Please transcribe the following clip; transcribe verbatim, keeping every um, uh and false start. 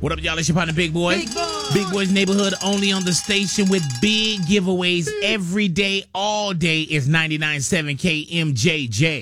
What up, y'all? It's your partner, Big Boy. Big Boy. Big Boy's Neighborhood, only on the station with big giveaways every day, all day. Is ninety-nine point seven K M J J.